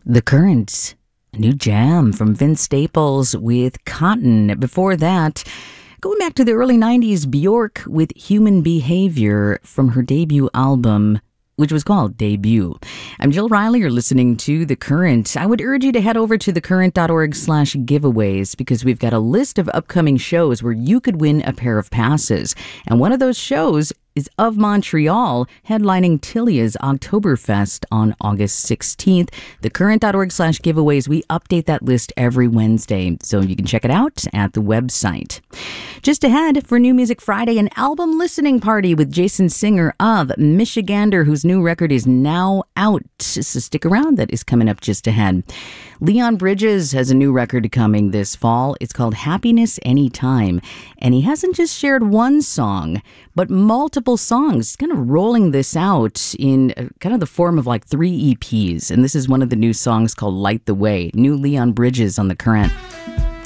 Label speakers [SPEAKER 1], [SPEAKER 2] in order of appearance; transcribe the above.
[SPEAKER 1] The Current, a new jam from Vince Staples with Cotton. Before that, going back to the early 90s, Bjork with Human Behavior from her debut album, which was called Debut. I'm Jill Riley. You're listening to The Current. I would urge you to head over to thecurrent.org/giveaways because we've got a list of upcoming shows where you could win a pair of passes. And one of those shows is Of Montreal, headlining Tilia's Oktoberfest on August 16th. Thecurrent.org/giveaways. We update that list every Wednesday, so you can check it out at the website. Just ahead for New Music Friday, an album listening party with Jason Singer of Michigander, whose new record is now out. So stick around, that is coming up just ahead. Leon Bridges has a new record coming this fall. It's called Happiness Anytime. And he hasn't just shared one song, but multiple songs, kind of rolling this out in kind of the form of like 3 EPs. And this is one of the new songs called Light the Way. New Leon Bridges on The Current.